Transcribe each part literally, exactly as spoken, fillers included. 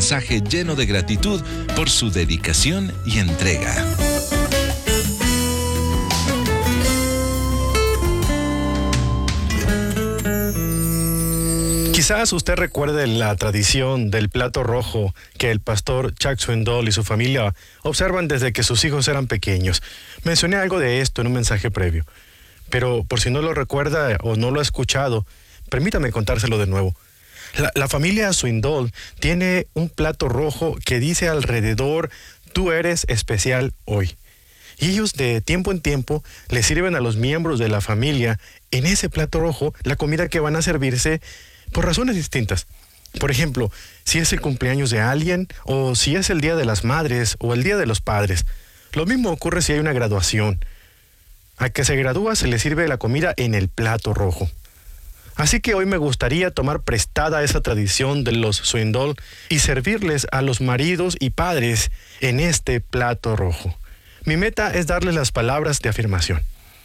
mensaje lleno de gratitud por su dedicación y entrega. Quizás usted recuerde la tradición del plato rojo que el pastor Chuck Swindoll y su familia observan desde que sus hijos eran pequeños. Mencioné algo de esto en un mensaje previo, pero por si no lo recuerda o no lo ha escuchado, permítame contárselo de nuevo. La, la familia Swindoll tiene un plato rojo que dice alrededor: tú eres especial hoy. Y ellos de tiempo en tiempo le sirven a los miembros de la familia en ese plato rojo la comida que van a servirse por razones distintas. Por ejemplo, si es el cumpleaños de alguien, o si es el Día de las Madres o el Día de los Padres. Lo mismo ocurre si hay una graduación. Al que se gradúa se le sirve la comida en el plato rojo. Así que hoy me gustaría tomar prestada esa tradición de los Swindoll y servirles a los maridos y padres en este plato rojo. Mi meta es darles las palabras de afirmación.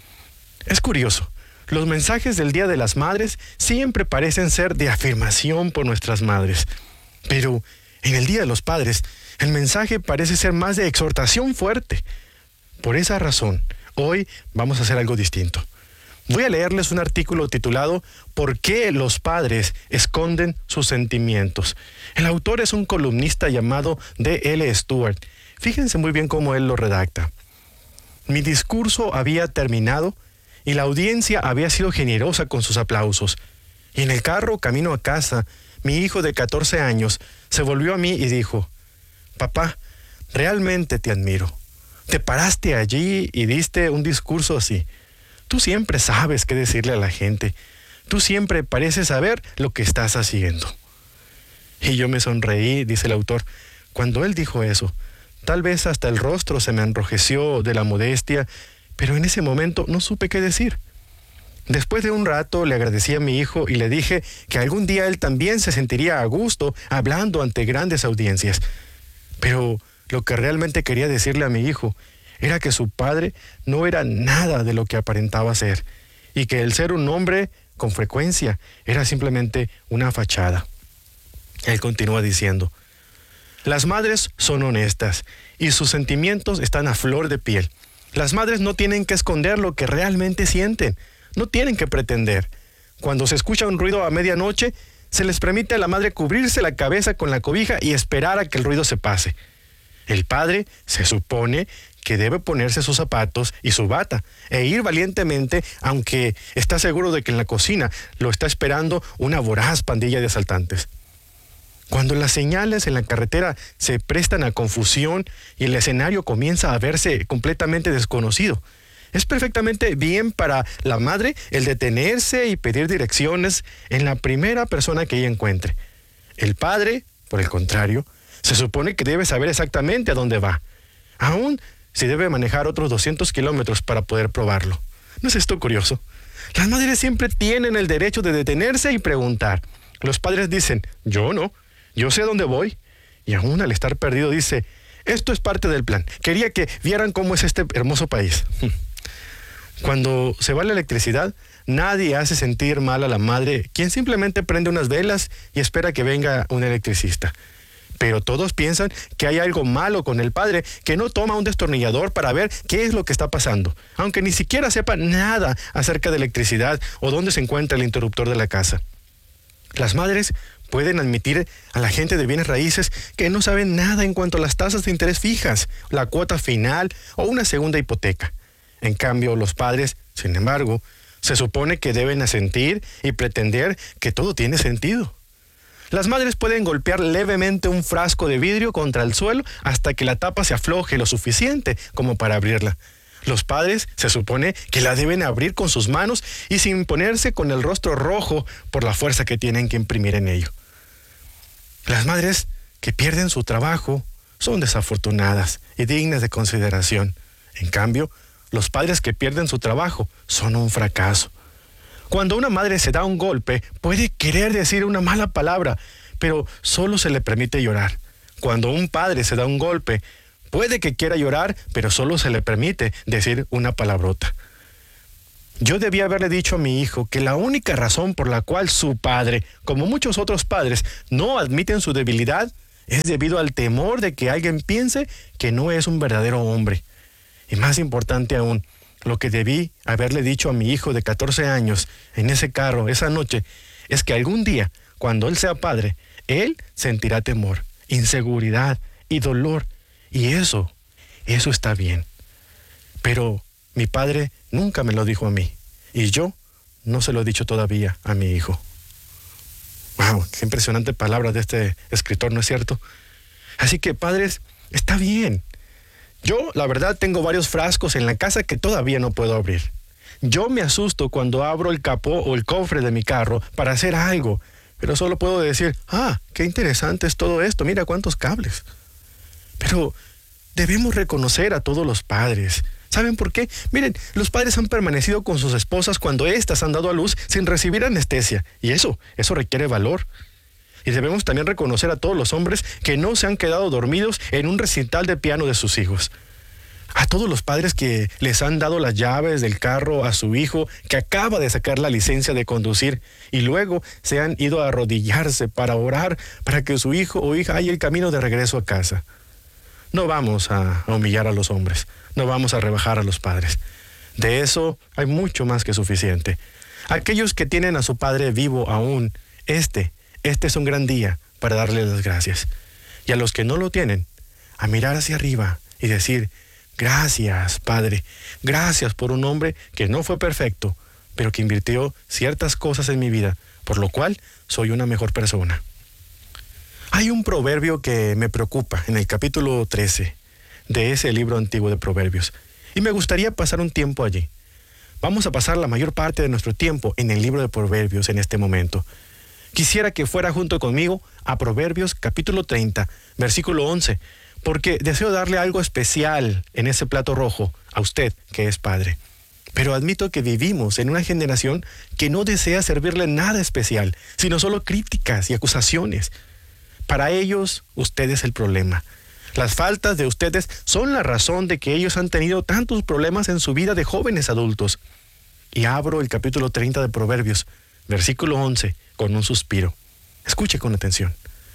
Es curioso. Los mensajes del Día de las Madres siempre parecen ser de afirmación por nuestras madres. Pero en el Día de los Padres, el mensaje parece ser más de exhortación fuerte. Por esa razón, hoy vamos a hacer algo distinto. Voy a leerles un artículo titulado ¿Por qué los padres esconden sus sentimientos? El autor es un columnista llamado D L Stewart. Fíjense muy bien cómo él lo redacta. Mi discurso había terminado y la audiencia había sido generosa con sus aplausos. Y en el carro, camino a casa, mi hijo de catorce años se volvió a mí y dijo: papá, realmente te admiro. Te paraste allí y diste un discurso así. Tú siempre sabes qué decirle a la gente. Tú siempre pareces saber lo que estás haciendo. Y yo me sonreí, dice el autor. Cuando él dijo eso, tal vez hasta el rostro se me enrojeció de la modestia, pero en ese momento no supe qué decir. Después de un rato le agradecí a mi hijo y le dije que algún día él también se sentiría a gusto hablando ante grandes audiencias. Pero lo que realmente quería decirle a mi hijo era que su padre no era nada de lo que aparentaba ser, y que el ser un hombre con frecuencia era simplemente una fachada. Él continúa diciendo: las madres son honestas y sus sentimientos están a flor de piel. Las madres no tienen que esconder lo que realmente sienten, no tienen que pretender. Cuando se escucha un ruido a medianoche, se les permite a la madre cubrirse la cabeza con la cobija y esperar a que el ruido se pase. El padre se supone que debe ponerse sus zapatos y su bata e ir valientemente, aunque está seguro de que en la cocina lo está esperando una voraz pandilla de asaltantes. Cuando las señales en la carretera se prestan a confusión y el escenario comienza a verse completamente desconocido, es perfectamente bien para la madre el detenerse y pedir direcciones en la primera persona que ella encuentre. El padre, por el contrario, se supone que debe saber exactamente a dónde va, aún si debe manejar otros doscientos kilómetros para poder probarlo. ¿No es esto curioso? Las madres siempre tienen el derecho de detenerse y preguntar. Los padres dicen: yo no. Yo sé dónde voy. Y aún al estar perdido dice: esto es parte del plan. Quería que vieran cómo es este hermoso país. Cuando se va la electricidad, nadie hace sentir mal a la madre, quien simplemente prende unas velas y espera que venga un electricista. Pero todos piensan que hay algo malo con el padre, que no toma un destornillador para ver qué es lo que está pasando, aunque ni siquiera sepa nada acerca de electricidad o dónde se encuentra el interruptor de la casa. Las madres pueden admitir a la gente de bienes raíces que no saben nada en cuanto a las tasas de interés fijas, la cuota final o una segunda hipoteca. En cambio, los padres, sin embargo, se supone que deben asentir y pretender que todo tiene sentido. Las madres pueden golpear levemente un frasco de vidrio contra el suelo hasta que la tapa se afloje lo suficiente como para abrirla. Los padres se supone que la deben abrir con sus manos y sin ponerse con el rostro rojo por la fuerza que tienen que imprimir en ello. Las madres que pierden su trabajo son desafortunadas y dignas de consideración. En cambio, los padres que pierden su trabajo son un fracaso. Cuando una madre se da un golpe, puede querer decir una mala palabra, pero solo se le permite llorar. Cuando un padre se da un golpe, puede que quiera llorar, pero solo se le permite decir una palabrota. Yo debía haberle dicho a mi hijo que la única razón por la cual su padre, como muchos otros padres, no admiten su debilidad, es debido al temor de que alguien piense que no es un verdadero hombre. Y más importante aún, lo que debí haberle dicho a mi hijo de catorce años en ese carro esa noche es que algún día, cuando él sea padre, él sentirá temor, inseguridad y dolor. Y eso, eso está bien. Pero mi padre nunca me lo dijo a mí. Y yo no se lo he dicho todavía a mi hijo. ¡Wow! ¡Qué impresionante palabra de este escritor!, ¿no es cierto? Así que, padres, está bien. Yo, la verdad, tengo varios frascos en la casa que todavía no puedo abrir. Yo me asusto cuando abro el capó o el cofre de mi carro para hacer algo, pero solo puedo decir, ah, qué interesante es todo esto, mira cuántos cables. Pero debemos reconocer a todos los padres. ¿Saben por qué? Miren, los padres han permanecido con sus esposas cuando éstas han dado a luz sin recibir anestesia, y eso, eso requiere valor. Y debemos también reconocer a todos los hombres que no se han quedado dormidos en un recital de piano de sus hijos. A todos los padres que les han dado las llaves del carro a su hijo que acaba de sacar la licencia de conducir y luego se han ido a arrodillarse para orar para que su hijo o hija haya el camino de regreso a casa. No vamos a humillar a los hombres, no vamos a rebajar a los padres. De eso hay mucho más que suficiente. Aquellos que tienen a su padre vivo aún, este, este es un gran día para darle las gracias. Y a los que no lo tienen, a mirar hacia arriba y decir, gracias, Padre, gracias por un hombre que no fue perfecto, pero que invirtió ciertas cosas en mi vida, por lo cual soy una mejor persona. Hay un proverbio que me preocupa en el capítulo trece de ese libro antiguo de Proverbios, y me gustaría pasar un tiempo allí. Vamos a pasar la mayor parte de nuestro tiempo en el libro de Proverbios en este momento. Quisiera que fuera junto conmigo a Proverbios capítulo treinta, versículo once, porque deseo darle algo especial en ese plato rojo a usted que es padre. Pero admito que vivimos en una generación que no desea servirle nada especial, sino solo críticas y acusaciones. Para ellos, usted es el problema. Las faltas de ustedes son la razón de que ellos han tenido tantos problemas en su vida de jóvenes adultos. Y abro el capítulo treinta de Proverbios, versículo once, con un suspiro. Escuche con atención.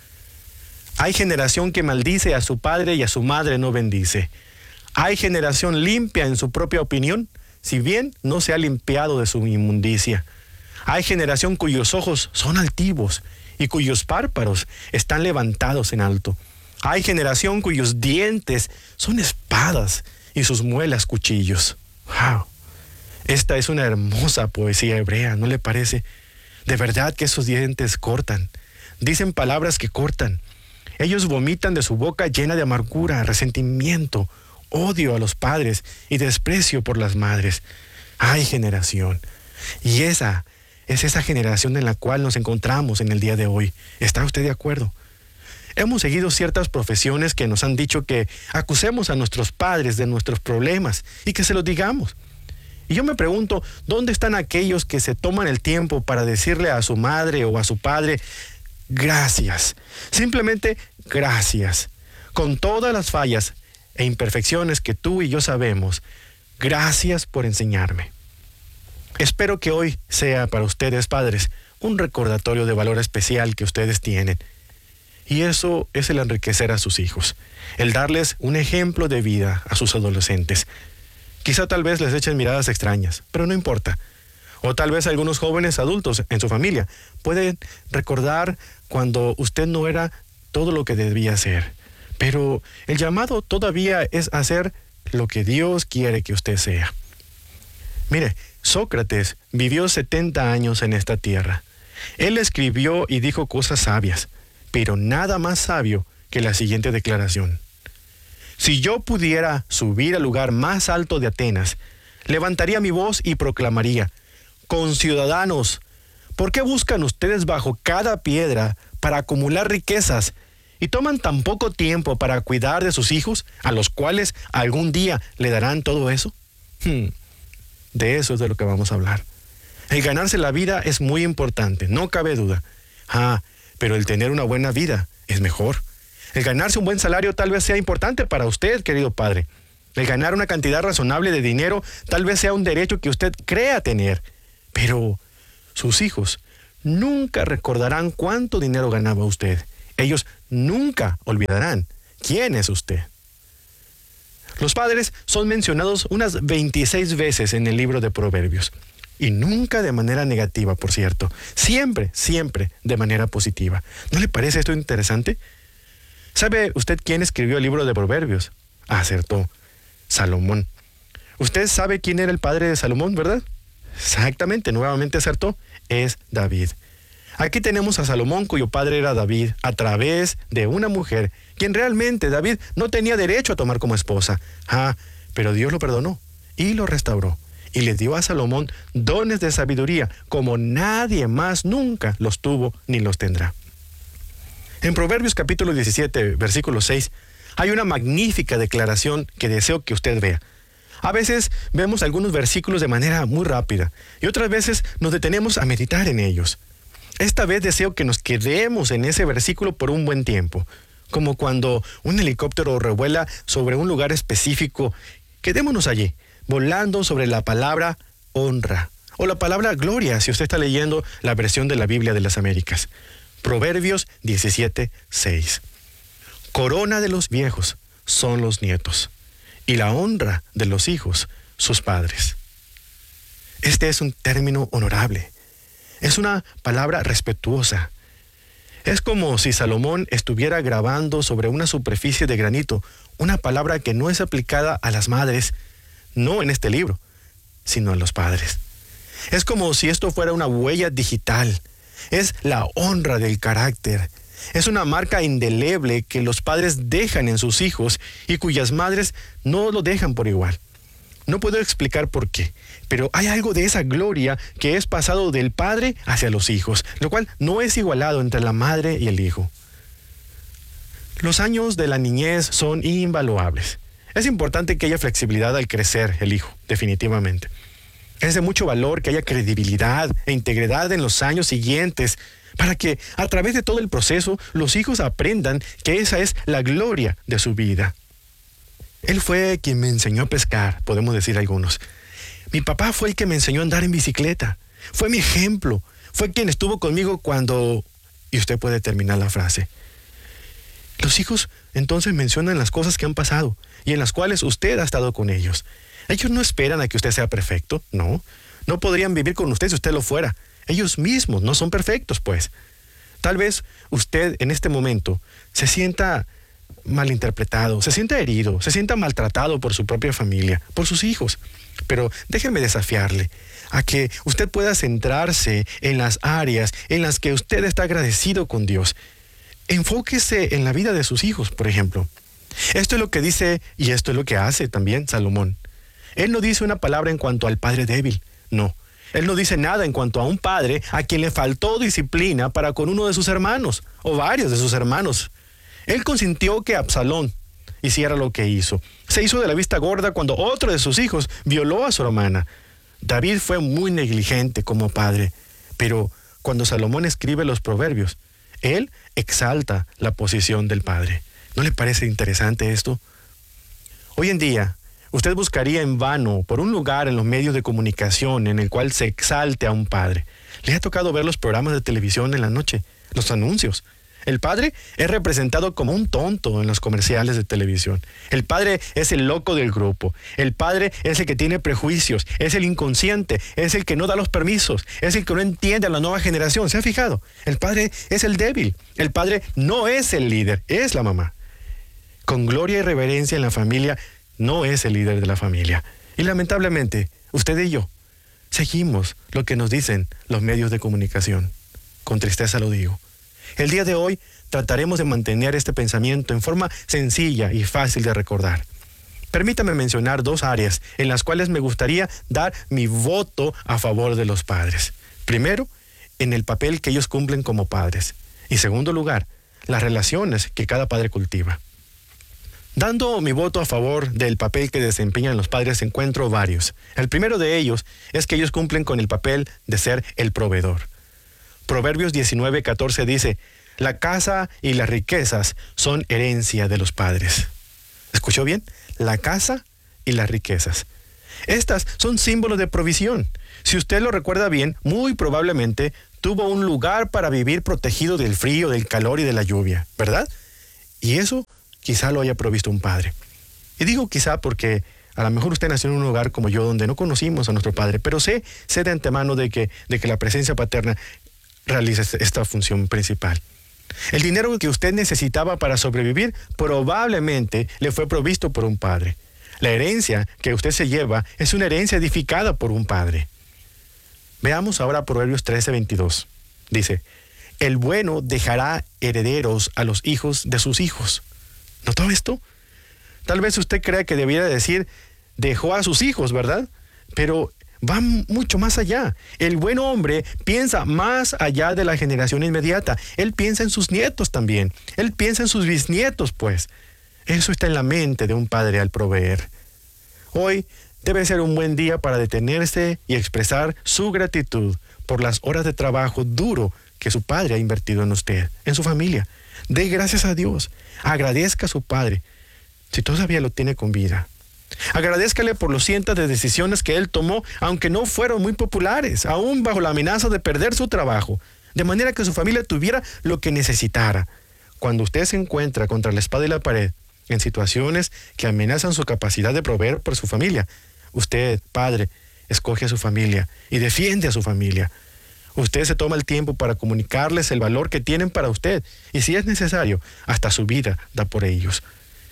Hay generación que maldice a su padre y a su madre no bendice. Hay generación limpia en su propia opinión, si bien no se ha limpiado de su inmundicia. Hay generación cuyos ojos son altivos y cuyos párpados están levantados en alto. Hay generación cuyos dientes son espadas y sus muelas cuchillos. ¡Wow! Esta es una hermosa poesía hebrea, ¿no le parece? De verdad que esos dientes cortan. Dicen palabras que cortan. Ellos vomitan de su boca llena de amargura, resentimiento, odio a los padres y desprecio por las madres. ¡Ay, generación! Y esa es esa generación en la cual nos encontramos en el día de hoy. ¿Está usted de acuerdo? Hemos seguido ciertas profesiones que nos han dicho que acusemos a nuestros padres de nuestros problemas y que se los digamos. Y yo me pregunto, ¿dónde están aquellos que se toman el tiempo para decirle a su madre o a su padre, gracias, simplemente gracias, con todas las fallas e imperfecciones que tú y yo sabemos, gracias por enseñarme? Espero que hoy sea para ustedes, padres, un recordatorio de valor especial que ustedes tienen. Y eso es el enriquecer a sus hijos, el darles un ejemplo de vida a sus adolescentes. Quizá tal vez les echen miradas extrañas, pero no importa. O tal vez algunos jóvenes adultos en su familia pueden recordar cuando usted no era todo lo que debía ser. Pero el llamado todavía es hacer lo que Dios quiere que usted sea. Mire, Sócrates vivió setenta años en esta tierra. Él escribió y dijo cosas sabias, pero nada más sabio que la siguiente declaración. Si yo pudiera subir al lugar más alto de Atenas, levantaría mi voz y proclamaría, conciudadanos, ¿por qué buscan ustedes bajo cada piedra para acumular riquezas y toman tan poco tiempo para cuidar de sus hijos, a los cuales algún día le darán todo eso? Hmm, de eso es de lo que vamos a hablar. El ganarse la vida es muy importante, no cabe duda. Ah, pero el tener una buena vida es mejor. El ganarse un buen salario tal vez sea importante para usted, querido padre. El ganar una cantidad razonable de dinero tal vez sea un derecho que usted crea tener. Pero sus hijos nunca recordarán cuánto dinero ganaba usted. Ellos nunca olvidarán quién es usted. Los padres son mencionados unas veintiséis veces en el libro de Proverbios. Y nunca de manera negativa, por cierto. Siempre, siempre de manera positiva. ¿No le parece esto interesante? ¿Sabe usted quién escribió el libro de Proverbios? Acertó. Salomón. Usted sabe quién era el padre de Salomón, ¿verdad? Exactamente, nuevamente acertó. Es David. Aquí tenemos a Salomón, cuyo padre era David, a través de una mujer, quien realmente David no tenía derecho a tomar como esposa. Ah, pero Dios lo perdonó y lo restauró. Y le dio a Salomón dones de sabiduría, como nadie más nunca los tuvo ni los tendrá. En Proverbios capítulo diecisiete, versículo seis, hay una magnífica declaración que deseo que usted vea. A veces vemos algunos versículos de manera muy rápida y otras veces nos detenemos a meditar en ellos. Esta vez deseo que nos quedemos en ese versículo por un buen tiempo, como cuando un helicóptero revuela sobre un lugar específico. Quedémonos allí, volando sobre la palabra honra, o la palabra gloria, si usted está leyendo la versión de la Biblia de las Américas. Proverbios diecisiete, seis. Corona de los viejos son los nietos, y la honra de los hijos, sus padres. Este es un término honorable. Es una palabra respetuosa. Es como si Salomón estuviera grabando sobre una superficie de granito una palabra que no es aplicada a las madres, no en este libro, sino a los padres. Es como si esto fuera una huella digital. Es la honra del carácter. Es una marca indeleble que los padres dejan en sus hijos y cuyas madres no lo dejan por igual. No puedo explicar por qué, pero hay algo de esa gloria que es pasado del padre hacia los hijos, lo cual no es igualado entre la madre y el hijo. Los años de la niñez son invaluables. Es importante que haya flexibilidad al crecer el hijo, definitivamente. Es de mucho valor que haya credibilidad e integridad en los años siguientes para que a través de todo el proceso los hijos aprendan que esa es la gloria de su vida. Él fue quien me enseñó a pescar, podemos decir algunos. Mi papá fue el que me enseñó a andar en bicicleta. Fue mi ejemplo. Fue quien estuvo conmigo cuando... Y usted puede terminar la frase. Los hijos entonces mencionan las cosas que han pasado y en las cuales usted ha estado con ellos. Ellos no esperan a que usted sea perfecto, no. No podrían vivir con usted si usted lo fuera. Ellos mismos no son perfectos, pues. Tal vez usted en este momento se sienta malinterpretado, se sienta herido, se sienta maltratado por su propia familia, por sus hijos. Pero déjeme desafiarle a que usted pueda centrarse en las áreas en las que usted está agradecido con Dios. Enfóquese en la vida de sus hijos, por ejemplo. Esto es lo que dice y esto es lo que hace también Salomón. Él no dice una palabra en cuanto al padre débil, no. Él no dice nada en cuanto a un padre a quien le faltó disciplina para con uno de sus hermanos, o varios de sus hermanos. Él consintió que Absalón hiciera lo que hizo. Se hizo de la vista gorda cuando otro de sus hijos violó a su hermana. David fue muy negligente como padre, pero cuando Salomón escribe los proverbios, él exalta la posición del padre. ¿No le parece interesante esto? Hoy en día, usted buscaría en vano por un lugar en los medios de comunicación en el cual se exalte a un padre. ¿Le ha tocado ver los programas de televisión en la noche? Los anuncios. El padre es representado como un tonto en los comerciales de televisión. El padre es el loco del grupo. El padre es el que tiene prejuicios, es el inconsciente, es el que no da los permisos, es el que no entiende a la nueva generación. ¿Se ha fijado? El padre es el débil. El padre no es el líder, es la mamá. Con gloria y reverencia en la familia, no es el líder de la familia. Y lamentablemente, usted y yo seguimos lo que nos dicen los medios de comunicación. Con tristeza lo digo. El día de hoy trataremos de mantener este pensamiento en forma sencilla y fácil de recordar. Permítame mencionar dos áreas en las cuales me gustaría dar mi voto a favor de los padres. Primero, en el papel que ellos cumplen como padres. Y segundo lugar, las relaciones que cada padre cultiva. Dando mi voto a favor del papel que desempeñan los padres encuentro varios. El primero de ellos es que ellos cumplen con el papel de ser el proveedor. Proverbios diecinueve, catorce dice, la casa y las riquezas son herencia de los padres. ¿Escuchó bien? La casa y las riquezas. Estas son símbolos de provisión. Si usted lo recuerda bien, muy probablemente tuvo un lugar para vivir protegido del frío, del calor y de la lluvia, ¿verdad? Y eso quizá lo haya provisto un padre. Y digo quizá porque a lo mejor usted nació en un hogar como yo, donde no conocimos a nuestro padre, pero sé, sé de antemano de que, de que la presencia paterna realiza esta función principal. El dinero que usted necesitaba para sobrevivir probablemente le fue provisto por un padre. La herencia que usted se lleva es una herencia edificada por un padre. Veamos ahora Proverbios trece, veintidós. Dice, el bueno dejará herederos a los hijos de sus hijos. ¿Notó esto? Tal vez usted crea que debiera decir, dejó a sus hijos, ¿verdad? Pero va mucho más allá. El buen hombre piensa más allá de la generación inmediata. Él piensa en sus nietos también. Él piensa en sus bisnietos, pues. Eso está en la mente de un padre al proveer. Hoy debe ser un buen día para detenerse y expresar su gratitud por las horas de trabajo duro que su padre ha invertido en usted, en su familia. Dé gracias a Dios. Agradezca a su padre, si todavía lo tiene con vida. Agradézcale por los cientos de decisiones que él tomó, aunque no fueron muy populares, aún bajo la amenaza de perder su trabajo, de manera que su familia tuviera lo que necesitara. Cuando usted se encuentra contra la espada y la pared, en situaciones que amenazan su capacidad de proveer por su familia, usted, padre, escoge a su familia y defiende a su familia. Usted se toma el tiempo para comunicarles el valor que tienen para usted, y si es necesario, hasta su vida da por ellos.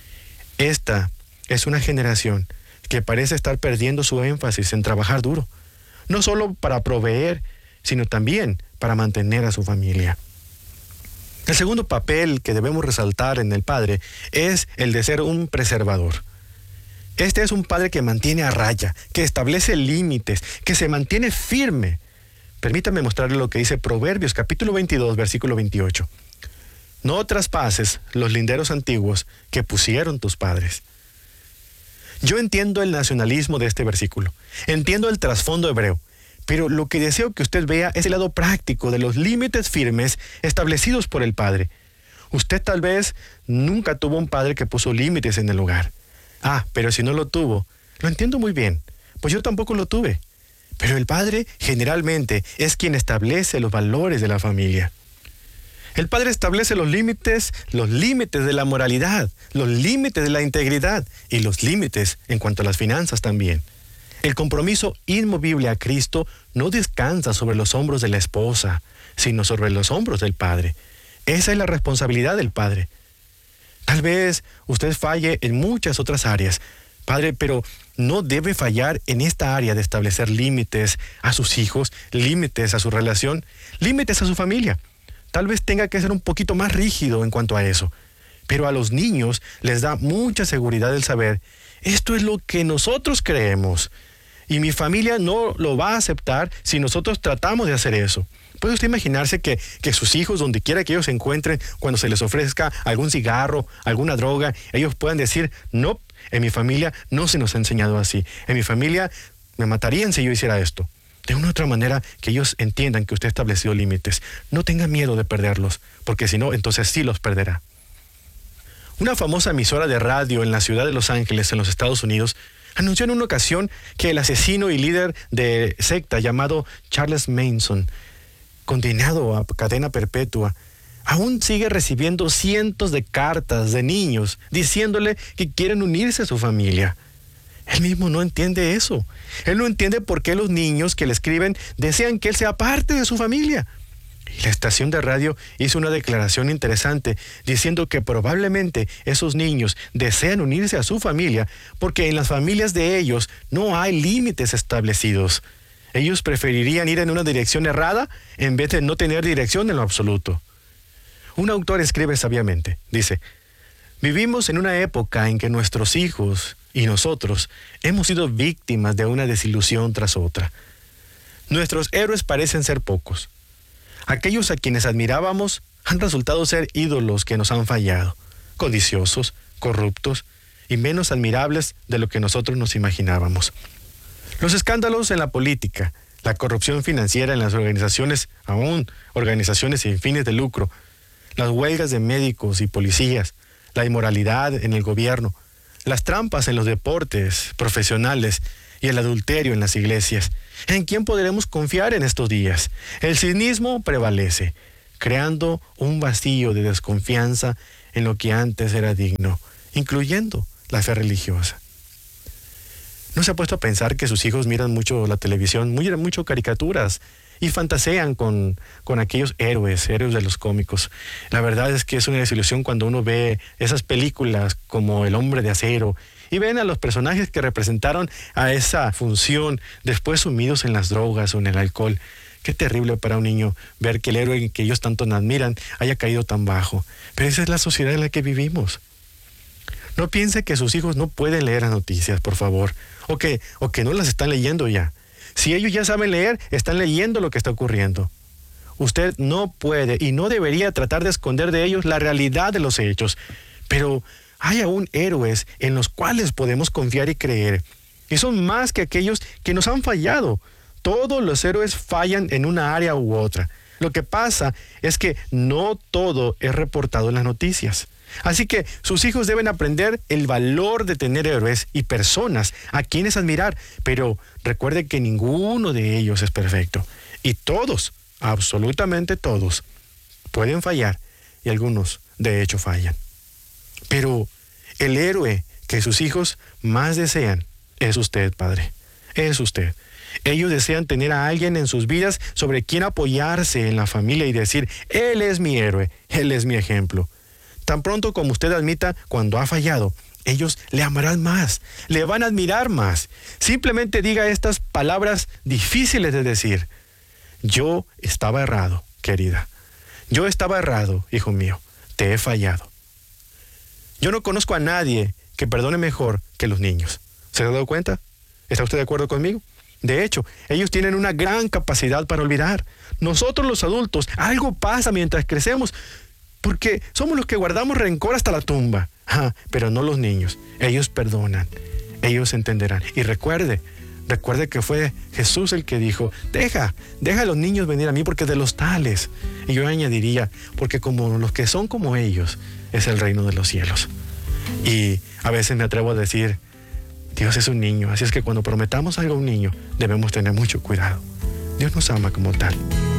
Esta es una generación que parece estar perdiendo su énfasis en trabajar duro, no solo para proveer, sino también para mantener a su familia. El segundo papel que debemos resaltar en el padre es el de ser un preservador. Este es un padre que mantiene a raya, que establece límites, que se mantiene firme. Permítame mostrarle lo que dice Proverbios capítulo veintidós, versículo veintiocho. No traspases los linderos antiguos que pusieron tus padres. Yo entiendo el nacionalismo de este versículo, entiendo el trasfondo hebreo, pero lo que deseo que usted vea es el lado práctico de los límites firmes establecidos por el padre. Usted tal vez nunca tuvo un padre que puso límites en el hogar. Ah, pero si no lo tuvo, lo entiendo muy bien, pues yo tampoco lo tuve. Pero el padre generalmente es quien establece los valores de la familia. El padre establece los límites, los límites de la moralidad, los límites de la integridad y los límites en cuanto a las finanzas también. El compromiso inmovible a Cristo no descansa sobre los hombros de la esposa, sino sobre los hombros del padre. Esa es la responsabilidad del padre. Tal vez usted falle en muchas otras áreas, padre, pero no debe fallar en esta área de establecer límites a sus hijos, límites a su relación, límites a su familia. Tal vez tenga que ser un poquito más rígido en cuanto a eso, pero a los niños les da mucha seguridad el saber, esto es lo que nosotros creemos, y mi familia no lo va a aceptar si nosotros tratamos de hacer eso. ¿Puede usted imaginarse que, que sus hijos, donde quiera que ellos se encuentren, cuando se les ofrezca algún cigarro, alguna droga, ellos puedan decir, no, en mi familia no se nos ha enseñado así, en mi familia me matarían si yo hiciera esto? De una u otra manera, que ellos entiendan que usted ha establecido límites. No tenga miedo de perderlos, porque si no, entonces sí los perderá. Una famosa emisora de radio en la ciudad de Los Ángeles, en los Estados Unidos, anunció en una ocasión que el asesino y líder de secta llamado Charles Manson, condenado a cadena perpetua, aún sigue recibiendo cientos de cartas de niños diciéndole que quieren unirse a su familia. Él mismo no entiende eso. Él no entiende por qué los niños que le escriben desean que él sea parte de su familia. Y la estación de radio hizo una declaración interesante diciendo que probablemente esos niños desean unirse a su familia porque en las familias de ellos no hay límites establecidos. Ellos preferirían ir en una dirección errada en vez de no tener dirección en lo absoluto. Un autor escribe sabiamente, dice, vivimos en una época en que nuestros hijos y nosotros hemos sido víctimas de una desilusión tras otra. Nuestros héroes parecen ser pocos. Aquellos a quienes admirábamos han resultado ser ídolos que nos han fallado, codiciosos, corruptos y menos admirables de lo que nosotros nos imaginábamos. Los escándalos en la política, la corrupción financiera en las organizaciones, aún organizaciones sin fines de lucro, las huelgas de médicos y policías, la inmoralidad en el gobierno, las trampas en los deportes profesionales y el adulterio en las iglesias. ¿En quién podremos confiar en estos días? El cinismo prevalece, creando un vacío de desconfianza en lo que antes era digno, incluyendo la fe religiosa. ¿No se ha puesto a pensar que sus hijos miran mucho la televisión, miran mucho caricaturas y fantasean con, con aquellos héroes, héroes de los cómicos? La verdad es que es una desilusión cuando uno ve esas películas como El Hombre de Acero y ven a los personajes que representaron a esa función después sumidos en las drogas o en el alcohol. Qué terrible para un niño ver que el héroe que ellos tanto admiran haya caído tan bajo. Pero esa es la sociedad en la que vivimos. No piense que sus hijos no pueden leer las noticias, por favor, o que, o que no las están leyendo ya. Si ellos ya saben leer, están leyendo lo que está ocurriendo. Usted no puede y no debería tratar de esconder de ellos la realidad de los hechos. Pero hay aún héroes en los cuales podemos confiar y creer. Y son más que aquellos que nos han fallado. Todos los héroes fallan en una área u otra. Lo que pasa es que no todo es reportado en las noticias. Así que sus hijos deben aprender el valor de tener héroes y personas a quienes admirar, pero recuerde que ninguno de ellos es perfecto. Y todos, absolutamente todos, pueden fallar y algunos de hecho fallan. Pero el héroe que sus hijos más desean es usted, padre, es usted. Ellos desean tener a alguien en sus vidas sobre quien apoyarse en la familia y decir, él es mi héroe, él es mi ejemplo. Tan pronto como usted admita cuando ha fallado, ellos le amarán más, le van a admirar más. Simplemente diga estas palabras difíciles de decir. Yo estaba errado, querida. Yo estaba errado, hijo mío. Te he fallado. Yo no conozco a nadie que perdone mejor que los niños. ¿Se ha dado cuenta? ¿Está usted de acuerdo conmigo? De hecho, ellos tienen una gran capacidad para olvidar. Nosotros los adultos, algo pasa mientras crecemos, porque somos los que guardamos rencor hasta la tumba. Ah, pero no los niños. Ellos perdonan. Ellos entenderán. Y recuerde, recuerde que fue Jesús el que dijo, deja, deja a los niños venir a mí porque de los tales. Y yo añadiría, porque como los que son como ellos, es el reino de los cielos. Y a veces me atrevo a decir, Dios es un niño, así es que cuando prometamos algo a un niño, debemos tener mucho cuidado. Dios nos ama como tal.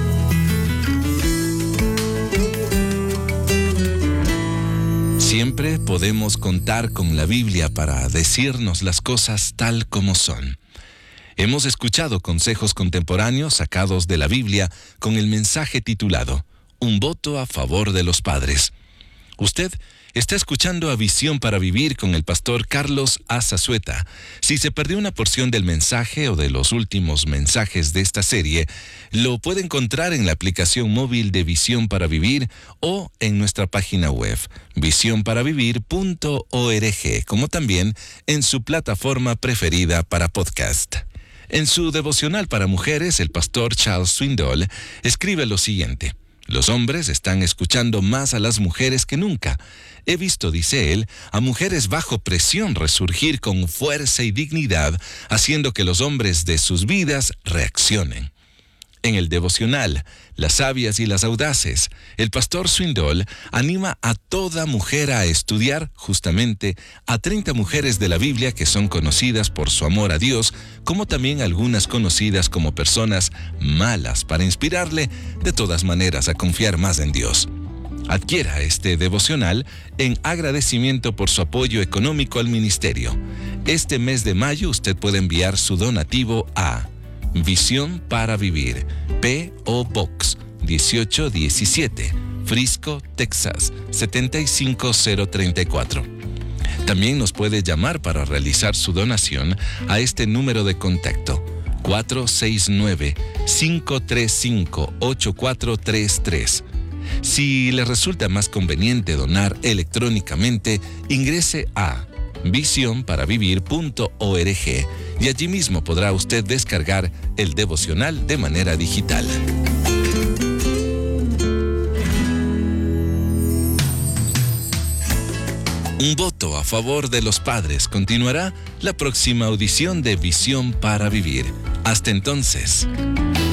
Siempre podemos contar con la Biblia para decirnos las cosas tal como son. Hemos escuchado consejos contemporáneos sacados de la Biblia con el mensaje titulado Un voto a favor de los padres. Usted está escuchando a Visión para Vivir con el pastor Carlos Azazueta. Si se perdió una porción del mensaje o de los últimos mensajes de esta serie, lo puede encontrar en la aplicación móvil de Visión para Vivir o en nuestra página web, visión para vivir punto org, como también en su plataforma preferida para podcast. En su devocional para mujeres, el pastor Charles Swindoll escribe lo siguiente. Los hombres están escuchando más a las mujeres que nunca. He visto, dice él, a mujeres bajo presión resurgir con fuerza y dignidad, haciendo que los hombres de sus vidas reaccionen. En el devocional, Las sabias y las audaces, el pastor Swindoll anima a toda mujer a estudiar justamente a treinta mujeres de la Biblia que son conocidas por su amor a Dios, como también algunas conocidas como personas malas, para inspirarle de todas maneras a confiar más en Dios. Adquiera este devocional en agradecimiento por su apoyo económico al ministerio. Este mes de mayo usted puede enviar su donativo a Visión para Vivir, P O Box dieciocho diecisiete, Frisco, Texas siete cinco cero tres cuatro. También nos puede llamar para realizar su donación a este número de contacto cuatro seis nueve, cinco tres cinco, ocho cuatro tres tres. Si le resulta más conveniente donar electrónicamente, ingrese a visión para vivir punto org y allí mismo podrá usted descargar el devocional de manera digital. Un voto a favor de los padres continuará la próxima audición de Visión para Vivir. Hasta entonces.